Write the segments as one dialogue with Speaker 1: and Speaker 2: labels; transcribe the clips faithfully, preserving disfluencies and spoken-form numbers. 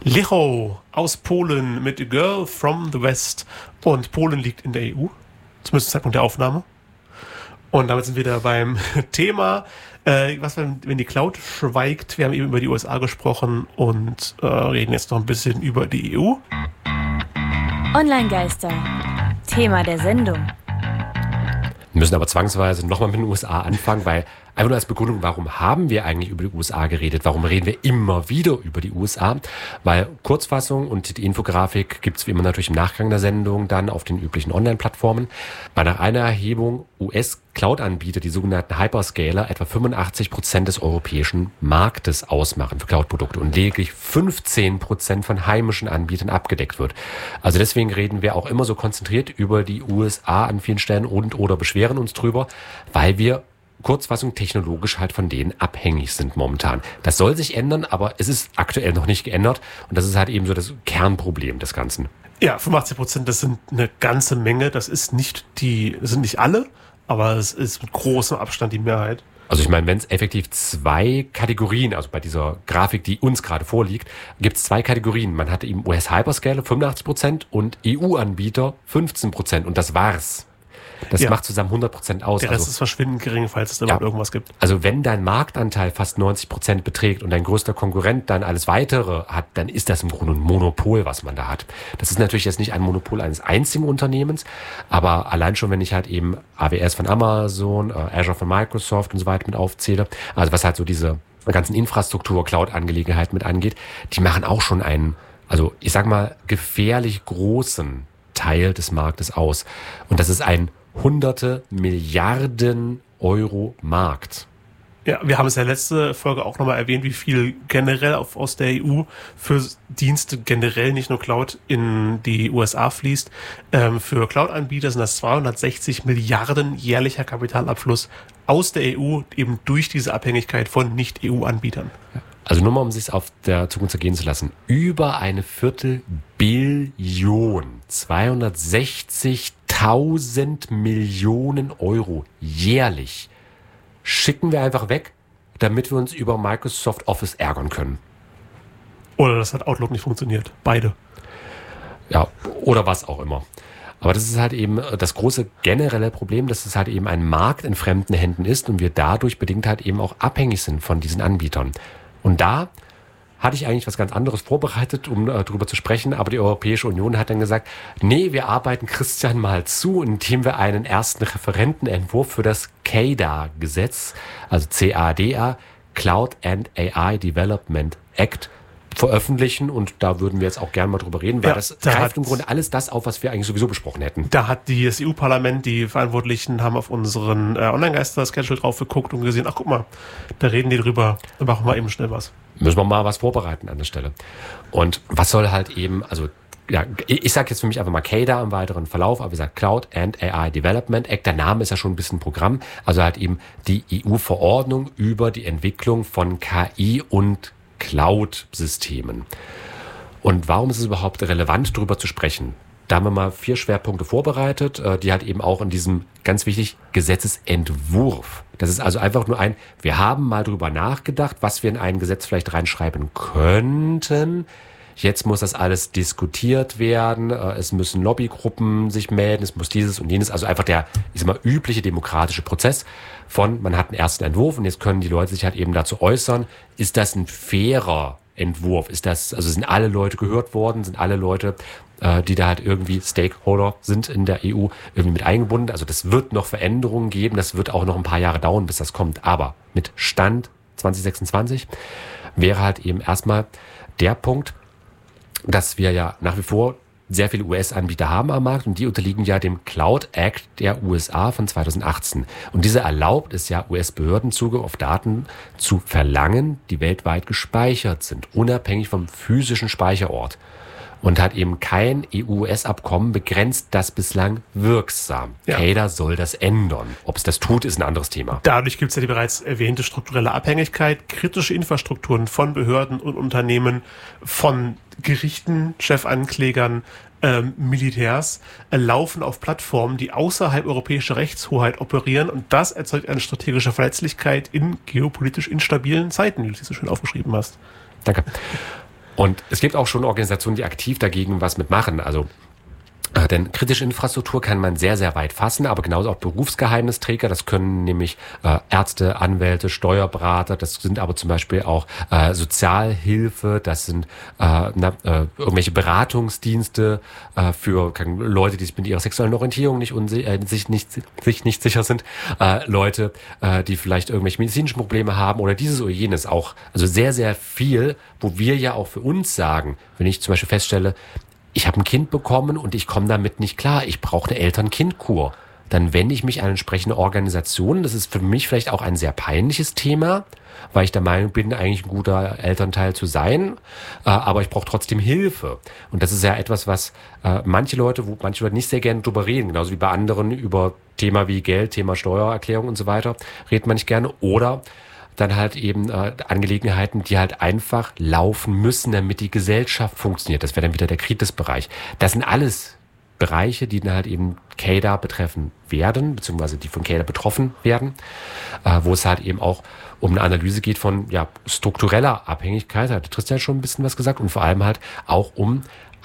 Speaker 1: Lechau aus Polen mit A Girl from the West. Und Polen liegt in der E U, zumindest zum Zeitpunkt der Aufnahme. Und damit sind wir da beim Thema, äh, was wenn, wenn die Cloud schweigt. Wir haben eben über die U S A gesprochen und äh, reden jetzt noch ein bisschen über die E U.
Speaker 2: Online-Geister. Thema der Sendung.
Speaker 3: Wir müssen aber zwangsweise nochmal mit den U S A anfangen, weil einfach nur als Begründung, warum haben wir eigentlich über die U S A geredet? Warum reden wir immer wieder über die U S A? Weil Kurzfassung und die Infografik gibt's wie immer natürlich im Nachgang der Sendung dann auf den üblichen Online-Plattformen. Weil nach einer Erhebung U S-Cloud-Anbieter, die sogenannten Hyperscaler, etwa fünfundachtzig Prozent des europäischen Marktes ausmachen für Cloud-Produkte und lediglich fünfzehn Prozent von heimischen Anbietern abgedeckt wird. Also deswegen reden wir auch immer so konzentriert über die U S A an vielen Stellen und oder beschweren uns drüber, weil wir Kurzfassung technologisch halt von denen abhängig sind momentan. Das soll sich ändern, aber es ist aktuell noch nicht geändert und das ist halt eben so das Kernproblem des Ganzen.
Speaker 1: Ja, fünfundachtzig Prozent, das sind eine ganze Menge. Das ist nicht die, das sind nicht alle, aber es ist mit großem Abstand die Mehrheit.
Speaker 3: Also ich meine, wenn es effektiv zwei Kategorien, also bei dieser Grafik, die uns gerade vorliegt, gibt es zwei Kategorien. Man hatte eben U S-Hyperscaler fünfundachtzig Prozent und E U-Anbieter fünfzehn Prozent und das war's. Das ja. macht zusammen hundert Prozent aus.
Speaker 1: Der Rest
Speaker 3: also,
Speaker 1: ist verschwindend gering, falls es da überhaupt ja. irgendwas gibt.
Speaker 3: Also wenn dein Marktanteil fast neunzig Prozent beträgt und dein größter Konkurrent dann alles Weitere hat, dann ist das im Grunde ein Monopol, was man da hat. Das ist natürlich jetzt nicht ein Monopol eines einzigen Unternehmens, aber allein schon, wenn ich halt eben A W S von Amazon, äh, Azure von Microsoft und so weiter mit aufzähle, also was halt so diese ganzen Infrastruktur-Cloud-Angelegenheiten mit angeht, die machen auch schon einen, also ich sag mal, gefährlich großen Teil des Marktes aus. Und das ist ein hunderte Milliarden Euro Markt.
Speaker 1: Ja, wir haben es ja letzte Folge auch nochmal erwähnt, wie viel generell auf, aus der E U für Dienste generell, nicht nur Cloud, in die U S A fließt. Ähm, für Cloud-Anbieter sind das zweihundertsechzig Milliarden jährlicher Kapitalabfluss aus der E U, eben durch diese Abhängigkeit von Nicht-E U-Anbietern.
Speaker 3: Also nur mal, um es sich auf der Zunge zergehen zu lassen. Über eine Viertelbillion, zweihundertsechzigtausend Millionen Euro jährlich schicken wir einfach weg, damit wir uns über Microsoft Office ärgern können.
Speaker 1: Oder das hat Outlook nicht funktioniert. Beide.
Speaker 3: Ja, oder was auch immer. Aber das ist halt eben das große generelle Problem, dass es halt eben ein Markt in fremden Händen ist und wir dadurch bedingt halt eben auch abhängig sind von diesen Anbietern. Und da hatte ich eigentlich was ganz anderes vorbereitet, um äh, darüber zu sprechen. Aber die Europäische Union hat dann gesagt, nee, wir arbeiten Christian mal zu, indem wir einen ersten Referentenentwurf für das C A D A-Gesetz, also C A D A, Cloud and A I Development Act, veröffentlichen. Und da würden wir jetzt auch gerne mal drüber reden, weil ja, das da greift im Grunde alles das auf, was wir eigentlich sowieso besprochen hätten.
Speaker 1: Da hat die, das E U-Parlament, die Verantwortlichen haben auf unseren äh, Online-Geister-Schedule drauf geguckt und gesehen, ach guck mal, da reden die drüber, dann machen wir eben schnell was.
Speaker 3: Müssen wir mal was vorbereiten an der Stelle. Und was soll halt eben, also ja, ich sage jetzt für mich einfach mal C A D A im weiteren Verlauf, aber wie gesagt Cloud and A I Development Act, der Name ist ja schon ein bisschen Programm, also halt eben die E U-Verordnung über die Entwicklung von K I und Cloud-Systemen. Und warum ist es überhaupt relevant, darüber zu sprechen? Da haben wir mal vier Schwerpunkte vorbereitet, die halt eben auch in diesem, ganz wichtig, Gesetzesentwurf. Das ist also einfach nur ein, wir haben mal drüber nachgedacht, was wir in ein Gesetz vielleicht reinschreiben könnten. Jetzt muss das alles diskutiert werden, es müssen Lobbygruppen sich melden, es muss dieses und jenes, also einfach der, ich sag mal, übliche demokratische Prozess von, man hat einen ersten Entwurf und jetzt können die Leute sich halt eben dazu äußern, ist das ein fairer Entwurf, ist das, also sind alle Leute gehört worden, sind alle Leute, äh, die da halt irgendwie Stakeholder sind in der E U, irgendwie mit eingebunden, also das wird noch Veränderungen geben, das wird auch noch ein paar Jahre dauern, bis das kommt, aber mit Stand zwanzig sechsundzwanzig wäre halt eben erstmal der Punkt, dass wir ja nach wie vor sehr viele U S-Anbieter haben am Markt und die unterliegen ja dem Cloud Act der U S A von zweitausendachtzehn. Und dieser erlaubt es ja U S-Behörden Zugriff auf Daten zu verlangen, die weltweit gespeichert sind, unabhängig vom physischen Speicherort. Und hat eben kein E U S Abkommen begrenzt das bislang wirksam.
Speaker 1: Ja.
Speaker 3: C A D A soll das ändern. Ob es das tut, ist ein anderes Thema.
Speaker 1: Dadurch gibt es ja die bereits erwähnte strukturelle Abhängigkeit, kritische Infrastrukturen von Behörden und Unternehmen, von Gerichten, Chefanklägern, ähm, Militärs, äh, laufen auf Plattformen, die außerhalb europäischer Rechtshoheit operieren und das erzeugt eine strategische Verletzlichkeit in geopolitisch instabilen Zeiten, wie du es so schön aufgeschrieben hast.
Speaker 3: Danke. Und es gibt auch schon Organisationen, die aktiv dagegen was mitmachen. Also Äh, denn kritische Infrastruktur kann man sehr, sehr weit fassen, aber genauso auch Berufsgeheimnisträger. Das können nämlich äh, Ärzte, Anwälte, Steuerberater, das sind aber zum Beispiel auch äh, Sozialhilfe, das sind äh, na, äh, irgendwelche Beratungsdienste äh, für kann, Leute, die sich mit ihrer sexuellen Orientierung nicht unsi- äh, sich, nicht, sich nicht sicher sind, äh, Leute, äh, die vielleicht irgendwelche medizinischen Probleme haben oder dieses oder jenes auch. Also sehr, sehr viel, wo wir ja auch für uns sagen, wenn ich zum Beispiel feststelle, ich habe ein Kind bekommen und ich komme damit nicht klar. Ich brauche eine Eltern-Kind-Kur. Dann wende ich mich an entsprechende Organisationen. Das ist für mich vielleicht auch ein sehr peinliches Thema, weil ich der Meinung bin, eigentlich ein guter Elternteil zu sein. Äh, aber ich brauche trotzdem Hilfe. Und das ist ja etwas, was äh, manche Leute, wo manche Leute nicht sehr gerne drüber reden, genauso wie bei anderen über Thema wie Geld, Thema Steuererklärung und so weiter, redet man nicht gerne. Oder dann halt eben äh, Angelegenheiten, die halt einfach laufen müssen, damit die Gesellschaft funktioniert. Das wäre dann wieder der Kritisbereich. Das sind alles Bereiche, die dann halt eben K D A betreffen werden, beziehungsweise die von K D A betroffen werden, äh, wo es halt eben auch um eine Analyse geht von ja struktureller Abhängigkeit, da hat Tristan schon ein bisschen was gesagt, und vor allem halt auch um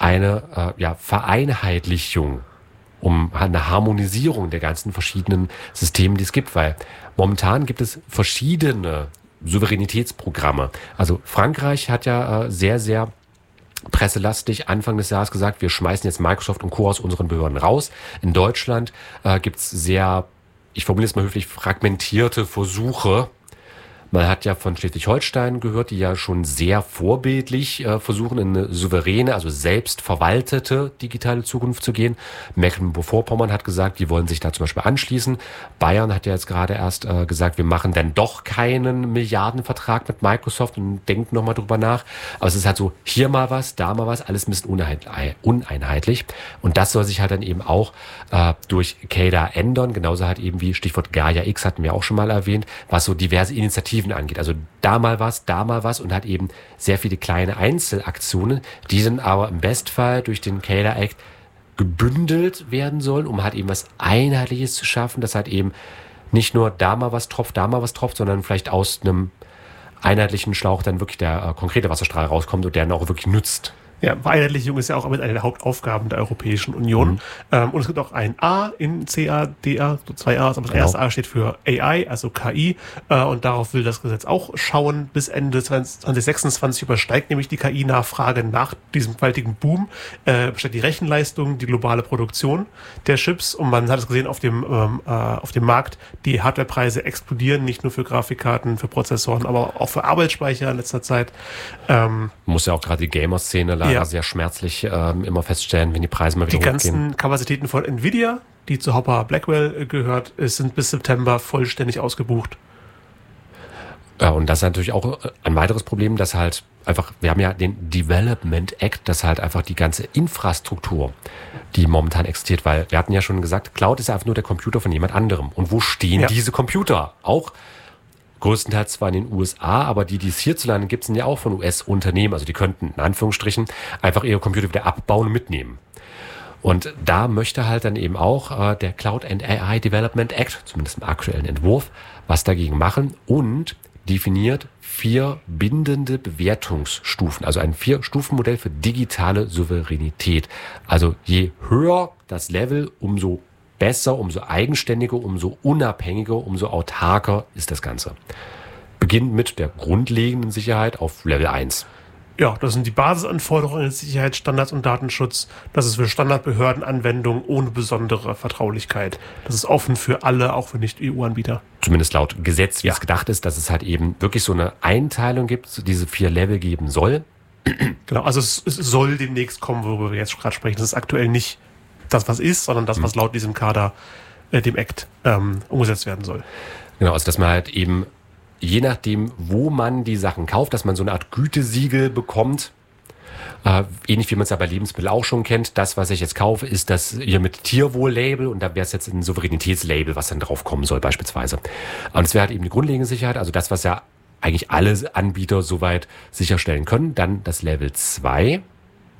Speaker 3: eine äh, ja Vereinheitlichung, um eine Harmonisierung der ganzen verschiedenen Systeme, die es gibt, weil momentan gibt es verschiedene Souveränitätsprogramme. Also Frankreich hat ja äh, sehr, sehr presselastig Anfang des Jahres gesagt, wir schmeißen jetzt Microsoft und Co. aus unseren Behörden raus. In Deutschland äh, gibt es sehr, ich formuliere es mal höflich, fragmentierte Versuche. Man hat ja von Schleswig-Holstein gehört, die ja schon sehr vorbildlich äh, versuchen, in eine souveräne, also selbstverwaltete digitale Zukunft zu gehen. Mecklenburg-Vorpommern hat gesagt, die wollen sich da zum Beispiel anschließen. Bayern hat ja jetzt gerade erst äh, gesagt, wir machen dann doch keinen Milliardenvertrag mit Microsoft und denken nochmal drüber nach. Aber es ist halt so, hier mal was, da mal was, alles ein bisschen uneinheitlich. Und das soll sich halt dann eben auch äh, durch K D A ändern. Genauso halt eben wie Stichwort Gaia X hatten wir auch schon mal erwähnt, was so diverse Initiativen angeht. Also da mal was, da mal was und hat eben sehr viele kleine Einzelaktionen, die dann aber im Bestfall durch den K D A Act gebündelt werden sollen, um halt eben was Einheitliches zu schaffen, dass halt eben nicht nur da mal was tropft, da mal was tropft, sondern vielleicht aus einem einheitlichen Schlauch dann wirklich der äh, konkrete Wasserstrahl rauskommt und der dann auch wirklich nützt.
Speaker 1: Ja, Vereinheitlichung ist ja auch mit einer der Hauptaufgaben der Europäischen Union. Mhm. Ähm, und es gibt auch ein A in C A D A, so zwei A's, aber das genau. erste A steht für A I, also K I. Äh, und darauf will das Gesetz auch schauen. Bis Ende zwanzig sechsundzwanzig übersteigt nämlich die K I-Nachfrage nach diesem gewaltigen Boom. Äh, besteigt die Rechenleistung, die globale Produktion der Chips. Und man hat es gesehen auf dem, ähm, äh, auf dem Markt, die Hardwarepreise explodieren, nicht nur für Grafikkarten, für Prozessoren, aber auch für Arbeitsspeicher in letzter Zeit. Ähm,
Speaker 3: Muss ja auch gerade die Gamer-Szene leider ja. sehr schmerzlich ähm, immer feststellen, wenn die Preise mal wieder
Speaker 1: hochgehen.
Speaker 3: Die
Speaker 1: ganzen Kapazitäten von Nvidia, die zu Hopper Blackwell gehört, sind bis September vollständig ausgebucht.
Speaker 3: Ja, und das ist natürlich auch ein weiteres Problem, dass halt einfach, wir haben ja den Development Act, dass halt einfach die ganze Infrastruktur, die momentan existiert, weil wir hatten ja schon gesagt, Cloud ist ja einfach nur der Computer von jemand anderem. Und wo stehen ja. diese Computer? Auch größtenteils zwar in den U S A, aber die, die es hierzulande gibt, sind ja auch von U S-Unternehmen. Also die könnten in Anführungsstrichen einfach ihre Computer wieder abbauen und mitnehmen. Und da möchte halt dann eben auch äh, der Cloud and A I Development Act, zumindest im aktuellen Entwurf, was dagegen machen und definiert vier bindende Bewertungsstufen, also ein Vier-Stufen-Modell für digitale Souveränität. Also je höher das Level, umso besser, umso eigenständiger, umso unabhängiger, umso autarker ist das Ganze. Beginnt mit der grundlegenden Sicherheit auf Level eins.
Speaker 1: Ja, das sind die Basisanforderungen in Sicherheitsstandards und Datenschutz. Das ist für Standardbehördenanwendungen ohne besondere Vertraulichkeit. Das ist offen für alle, auch für Nicht-E U-Anbieter.
Speaker 3: Zumindest laut Gesetz, wie
Speaker 1: ja.
Speaker 3: es gedacht ist, dass es halt eben wirklich so eine Einteilung gibt, diese vier Level geben soll.
Speaker 1: Genau, also es, es soll demnächst kommen, worüber wir jetzt gerade sprechen. Das ist aktuell nicht das, was ist, sondern das, was laut diesem Kader, äh, dem Act, ähm, umgesetzt werden soll.
Speaker 3: Genau, also dass man halt eben, je nachdem, wo man die Sachen kauft, dass man so eine Art Gütesiegel bekommt, äh, ähnlich wie man es ja bei Lebensmitteln auch schon kennt. Das, was ich jetzt kaufe, ist das hier mit Tierwohl-Label und da wäre es jetzt ein Souveränitätslabel, was dann drauf kommen soll beispielsweise. Und es wäre halt eben die grundlegende Sicherheit, also das, was ja eigentlich alle Anbieter soweit sicherstellen können. Dann das Level zwei.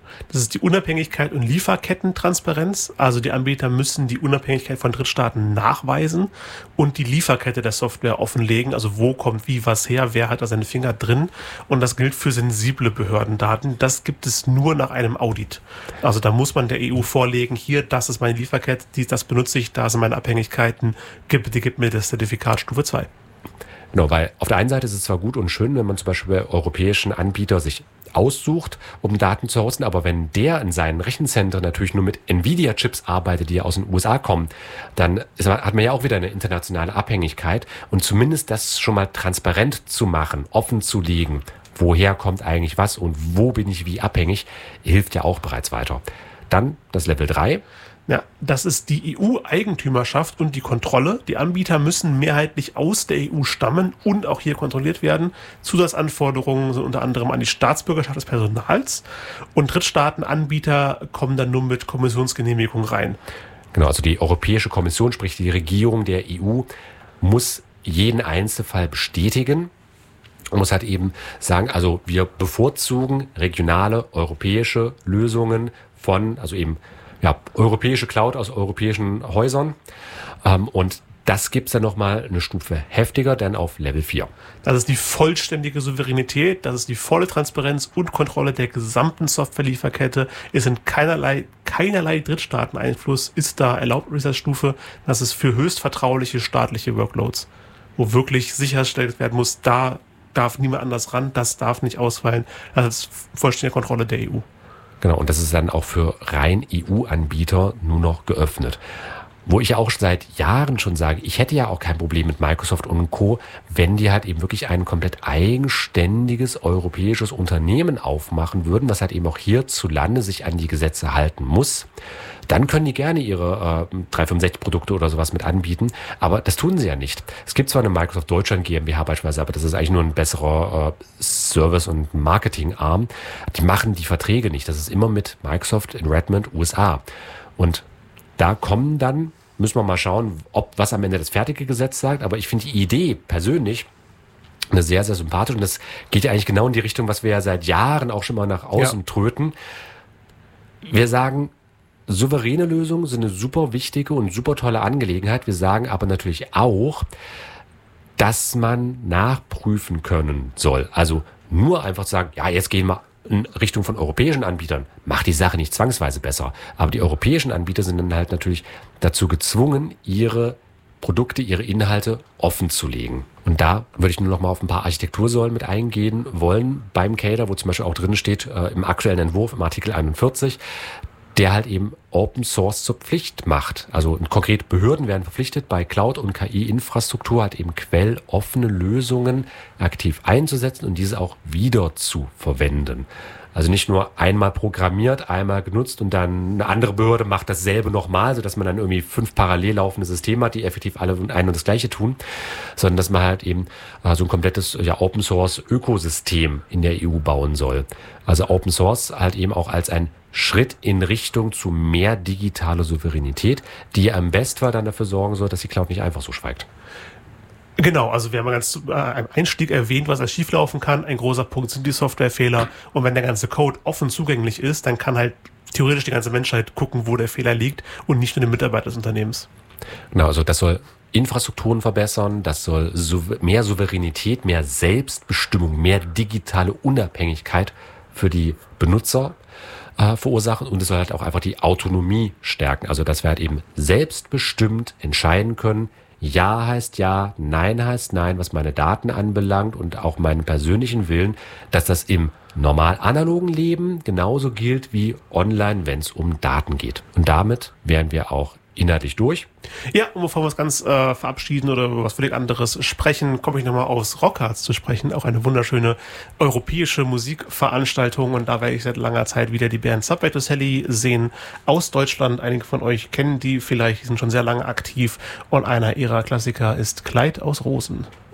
Speaker 1: Das ist die Unabhängigkeit und Lieferkettentransparenz. Also die Anbieter müssen die Unabhängigkeit von Drittstaaten nachweisen und die Lieferkette der Software offenlegen. Also wo kommt wie was her, wer hat da seine Finger drin. Und das gilt für sensible Behördendaten. Das gibt es nur nach einem Audit. Also da muss man der E U vorlegen, hier, das ist meine Lieferkette, die, das benutze ich, da sind meine Abhängigkeiten. Gib, bitte gib mir das Zertifikat Stufe zwei.
Speaker 3: Genau, weil auf der einen Seite ist es zwar gut und schön, wenn man zum Beispiel bei europäischen Anbietern sich aussucht, um Daten zu hosten, aber wenn der in seinen Rechenzentren natürlich nur mit Nvidia-Chips arbeitet, die ja aus den U S A kommen, dann ist, hat man ja auch wieder eine internationale Abhängigkeit und zumindest das schon mal transparent zu machen, offen zu legen, woher kommt eigentlich was und wo bin ich wie abhängig, hilft ja auch bereits weiter. Dann das Level drei.
Speaker 1: Ja, das ist die E U-Eigentümerschaft und die Kontrolle. Die Anbieter müssen mehrheitlich aus der E U stammen und auch hier kontrolliert werden. Zusatzanforderungen sind unter anderem an die Staatsbürgerschaft des Personals und Drittstaatenanbieter kommen dann nur mit Kommissionsgenehmigung rein.
Speaker 3: Genau, also die Europäische Kommission, sprich die Regierung der E U, muss jeden Einzelfall bestätigen. Man muss halt eben sagen, also wir bevorzugen regionale europäische Lösungen von, also eben ja, europäische Cloud aus europäischen Häusern. Ähm, und das gibt's dann nochmal eine Stufe heftiger, dann auf Level vier.
Speaker 1: Das ist die vollständige Souveränität, das ist die volle Transparenz und Kontrolle der gesamten Softwarelieferkette. Es sind keinerlei, keinerlei Drittstaateneinfluss ist da erlaubt mit dieser Stufe. Das ist für höchst vertrauliche staatliche Workloads, wo wirklich sichergestellt werden muss, da darf niemand anders ran, das darf nicht ausfallen. Das ist vollständige Kontrolle der E U.
Speaker 3: Genau, und das ist dann auch für rein E U-Anbieter nur noch geöffnet. Wo ich ja auch seit Jahren schon sage, ich hätte ja auch kein Problem mit Microsoft und Co., wenn die halt eben wirklich ein komplett eigenständiges europäisches Unternehmen aufmachen würden, was halt eben auch hierzulande sich an die Gesetze halten muss. Dann können die gerne ihre äh, drei fünf sechs Produkte oder sowas mit anbieten, aber das tun sie ja nicht. Es gibt zwar eine Microsoft Deutschland GmbH beispielsweise, aber das ist eigentlich nur ein besserer äh, Service- und Marketingarm. Die machen die Verträge nicht. Das ist immer mit Microsoft in Redmond, U S A. Und da kommen dann, müssen wir mal schauen, ob was am Ende das fertige Gesetz sagt, aber ich finde die Idee persönlich eine sehr, sehr sympathisch und das geht ja eigentlich genau in die Richtung, was wir ja seit Jahren auch schon mal nach außen ja. tröten. Wir sagen, souveräne Lösungen sind eine super wichtige und super tolle Angelegenheit. Wir sagen aber natürlich auch, dass man nachprüfen können soll. Also nur einfach sagen, ja, jetzt gehen wir in Richtung von europäischen Anbietern, macht die Sache nicht zwangsweise besser. Aber die europäischen Anbieter sind dann halt natürlich dazu gezwungen, ihre Produkte, ihre Inhalte offen zu legen. Und da würde ich nur noch mal auf ein paar Architektursäulen mit eingehen wollen beim CADA, wo zum Beispiel auch drin steht, äh, im aktuellen Entwurf, im Artikel einundvierzig, der halt eben Open Source zur Pflicht macht. Also konkret Behörden werden verpflichtet, bei Cloud- und K I-Infrastruktur halt eben quelloffene Lösungen aktiv einzusetzen und diese auch wieder zu verwenden. Also nicht nur einmal programmiert, einmal genutzt und dann eine andere Behörde macht dasselbe nochmal, sodass man dann irgendwie fünf parallel laufende Systeme hat, die effektiv alle ein und das Gleiche tun, sondern dass man halt eben äh, so ein komplettes ja, Open-Source-Ökosystem in der E U bauen soll. Also Open Source halt eben auch als ein Schritt in Richtung zu mehr digitaler Souveränität, die im Bestfall dann dafür sorgen soll, dass die Cloud nicht einfach so schweigt.
Speaker 1: Genau, also wir haben ganz äh, einen Einstieg erwähnt, was als schieflaufen kann. Ein großer Punkt sind die Softwarefehler. Und wenn der ganze Code offen zugänglich ist, dann kann halt theoretisch die ganze Menschheit gucken, wo der Fehler liegt und nicht nur der Mitarbeiter des Unternehmens.
Speaker 3: Genau, also das soll Infrastrukturen verbessern, das soll mehr Souveränität, mehr Selbstbestimmung, mehr digitale Unabhängigkeit für die Benutzer äh, verursachen und es soll halt auch einfach die Autonomie stärken. Also dass wir halt eben selbstbestimmt entscheiden können, ja heißt ja, nein heißt nein, was meine Daten anbelangt und auch meinen persönlichen Willen, dass das im normal analogen Leben genauso gilt wie online, wenn es um Daten geht. Und damit wären wir auch inhaltlich durch.
Speaker 1: Ja, und bevor wir uns ganz äh, verabschieden oder über was völlig anderes sprechen, komme ich nochmal aufs Rockharz zu sprechen. Auch eine wunderschöne europäische Musikveranstaltung. Und da werde ich seit langer Zeit wieder die Band Subway to Sally sehen aus Deutschland. Einige von euch kennen die vielleicht, die sind schon sehr lange aktiv. Und einer ihrer Klassiker ist Kleid aus Rosen.